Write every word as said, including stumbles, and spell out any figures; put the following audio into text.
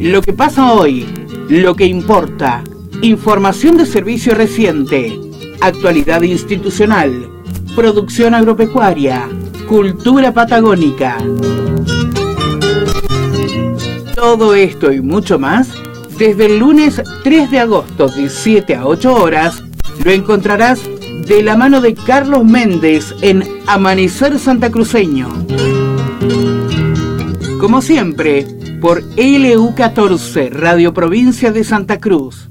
Lo que pasa hoy, lo que importa, información de servicio reciente, actualidad institucional, producción agropecuaria, cultura patagónica. Todo esto y mucho más, desde el lunes tres de agosto de siete a ocho horas, lo encontrarás de la mano de Carlos Méndez en Amanecer Santacruceño. Como siempre, por L U catorce, Radio Provincia de Santa Cruz.